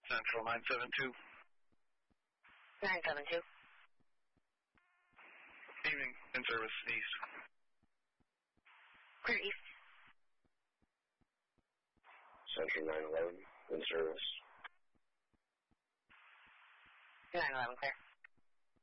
Central 972. 972. Evening, in service, east. Clear east. Central 911, in service. 911, clear.